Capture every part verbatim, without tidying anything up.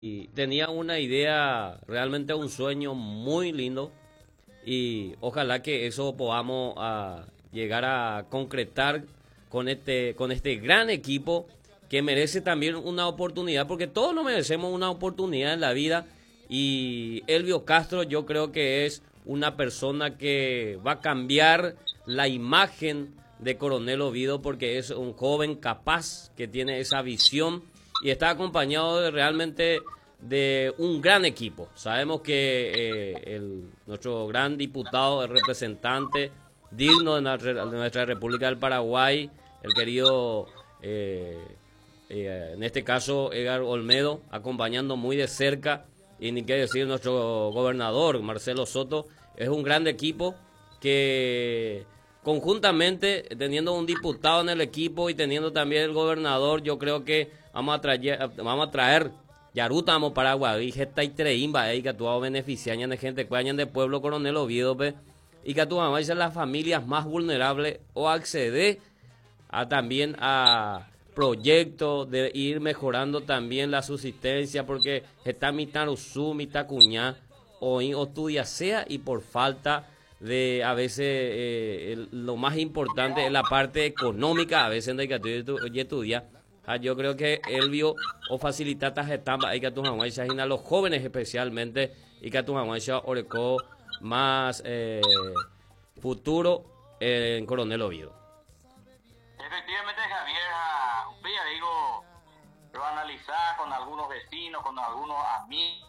y tenía una idea, realmente un sueño muy lindo y ojalá que eso podamos ah, llegar a concretar con este, con este gran equipo que merece también una oportunidad, porque todos nos merecemos una oportunidad en la vida y Elvio Castro yo creo que es una persona que va a cambiar la imagen de Coronel Oviedo porque es un joven capaz que tiene esa visión y está acompañado de realmente de un gran equipo. Sabemos que eh, el, nuestro gran diputado, el representante digno de nuestra, de nuestra República del Paraguay, el querido, eh, eh, en este caso, Edgar Olmedo, acompañando muy de cerca, y ni qué decir nuestro gobernador, Marcelo Soto, es un gran equipo que conjuntamente, teniendo un diputado en el equipo y teniendo también el gobernador, yo creo que vamos a traer, vamos a traer Yaruta vamos para Paraguay, gesta y treimba, y que tú vas a beneficiar de gente que vayan de pueblo Coronel Oviedo, pe, y que tú vas a ser las familias más vulnerables o acceder a también a proyectos de ir mejorando también la subsistencia, porque está mitad usú, mitad cuñá, o en estudia sea y por falta de a veces eh, el, lo más importante es la parte económica, a veces de que tú estudias. Ah, yo creo que Elvio o facilita tarjetas hay que tu a los jóvenes especialmente y que tu orecó más eh, futuro eh, en Coronel Oviedo. Efectivamente, Javier, ah, ya digo, lo analizar con algunos vecinos, con algunos amigos.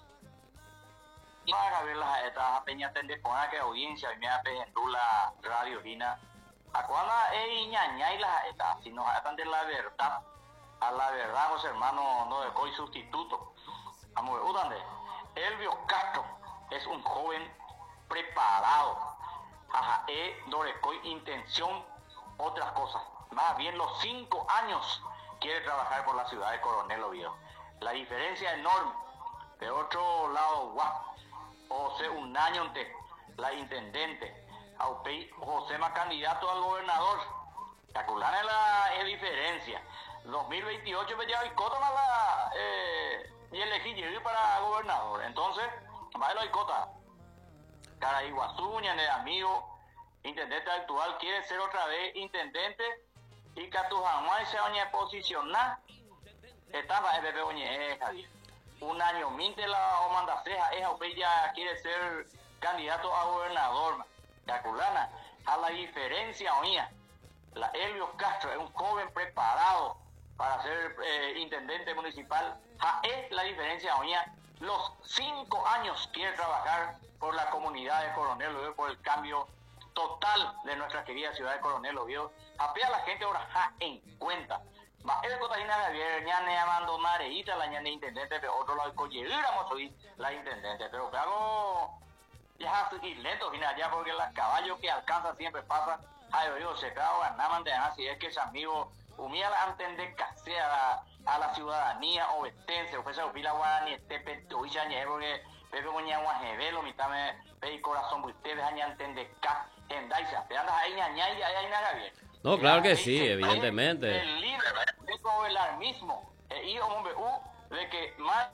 Para ver las estas peñas telefónicas que audiencia y me ha pedido la radio Vina. A cuando es ñaña y las estas, si nos atan de la verdad, a la verdad, los hermanos no de sustituto. Vamos a ver, Elvio Castro es un joven preparado. Ajá, eh, no le intención otras cosas. Más bien los cinco años quiere trabajar por la ciudad de Coronel Oviedo. La diferencia es enorme. De otro lado, guau. José un año antes, la intendente. José más candidato al gobernador. Calcular es la es diferencia. dos mil veintiocho me lleva y cota más la eh, y elegí yo para gobernador. Entonces, más lo cota. Cara Iguazú, de amigo, intendente actual, quiere ser otra vez intendente y que tu jamás se oñe posicionar. Estaba el bebé oñe, Javier. Un año minte la o manda ceja, esa ya quiere ser candidato a gobernador. Calculana, a la diferencia oña. La Elvio Castro es un joven preparado para ser eh, intendente municipal. Ja, es la diferencia oña. Los cinco años quiere trabajar por la comunidad de Coronel Oviedo, por el cambio total de nuestra querida ciudad de Coronel Oviedo. Apea a la gente ahora ja, en cuenta. Va el Cotajina Javier, ya ne abandonar eita la ñane intendente, pero otro lado colléramos hoy la intendente, pero que hago ya ir lento, mira, ya porque los caballos que alcanza siempre pasa. Ay, oído, se cago ganaban de así es que ese amigo humilla la entender casi a la, a la ciudadanía obetense, o sea, upila guarani, este pete, hoy ya ñe, porque pepe moña guajevelo, mitad me pe corazón, ustedes añan entender ca, en daisa, te andas ahí ñaña y ahí nada bien. No, claro que sí, evidentemente. El líder de gobernar mismo, y hombre, u de que más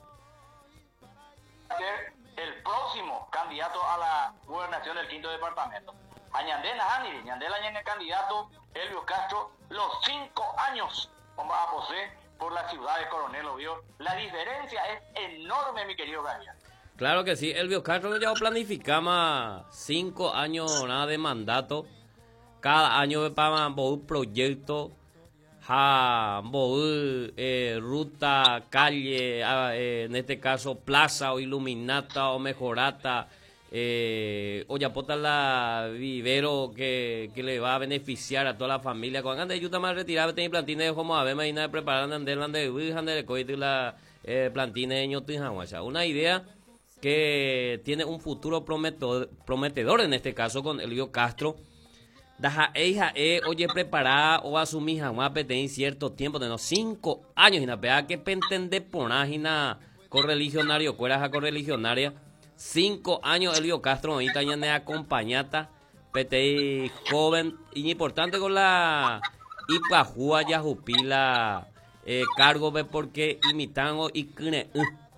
ser el próximo candidato a la gobernación del quinto departamento. A Ñandela Haniri, Ñandela Ñandela candidato, Elvio Castro, los cinco años vamos a poseer por la ciudad de Coronel Oviedo. La diferencia es enorme, mi querido Gabriel. Claro que sí, Elvio Castro ya planificamos cinco años nada de mandato. Cada año para un proyecto, ja, eh, ruta, calle, eh, en este caso plaza o iluminata o mejorata, eh, o ya pota la vivero que, que le va a beneficiar a toda la familia. Cuando ande yo también retirado tengo plantines de como a ver mañana de preparar ande de de de coite la eh, plantines de ñotinjahuacha. Una idea que tiene un futuro prometedor, prometedor en este caso con Elvio Castro. Daja eja e oye preparada o asumir jamás en cierto tiempo de los cinco años y na pega que pentende ponágina correligionario cueras a correligionaria cinco años Elvio Castro ahorita ya ne acompañata pete joven y importante con la ipajua ya jupila eh, cargo ve porque imitango y kine uh.